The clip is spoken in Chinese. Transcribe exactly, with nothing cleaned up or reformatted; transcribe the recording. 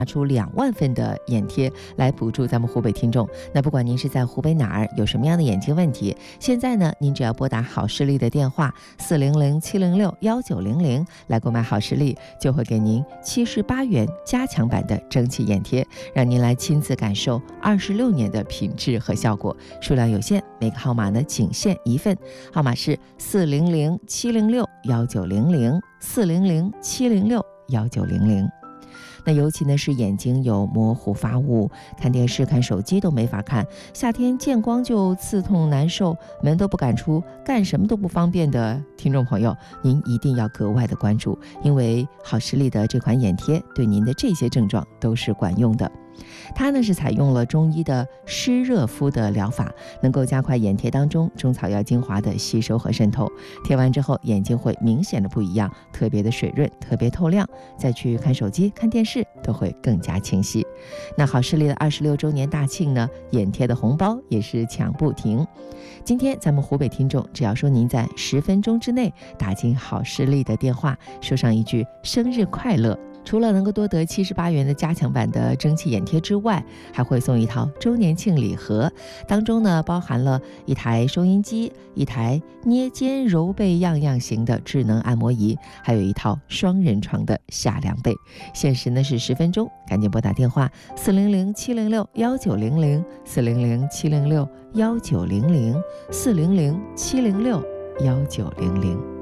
拿出两万份的眼贴来补助咱们湖北听众。那不管您是在湖北哪儿，有什么样的眼睛问题，现在呢，您只要拨打好视力的电话四零零七零六幺九零零来购买好视力，就会给您七十八元加强版的蒸汽眼贴，让您来亲自感受二十六年的品质和效果。数量有限，每个号码呢仅限一份，号码是四零零七零六幺九零零四零零七零六幺九零零。那尤其呢是眼睛有模糊发物，看电视看手机都没法看，夏天见光就刺痛难受，门都不敢出，干什么都不方便的听众朋友，您一定要格外的关注，因为好视力的这款眼贴对您的这些症状都是管用的。它呢是采用了中医的湿热敷的疗法，能够加快眼贴当中中草药精华的吸收和渗透，贴完之后眼睛会明显的不一样，特别的水润，特别透亮，再去看手机看电视都会更加清晰。那好视力的二十六周年大庆呢，眼贴的红包也是抢不停。今天咱们湖北听众只要说您在十分钟之内打进好视力的电话，说上一句生日快乐，除了能够多得七十八元的加强版的蒸汽眼贴之外，还会送一套周年庆礼盒，当中呢包含了一台收音机、一台捏肩揉背样样型的智能按摩仪，还有一套双人床的夏凉被。限时呢是十分钟，赶紧拨打电话四零零七零六幺九零零四零零七零六幺九零零四零零七零六幺九零零。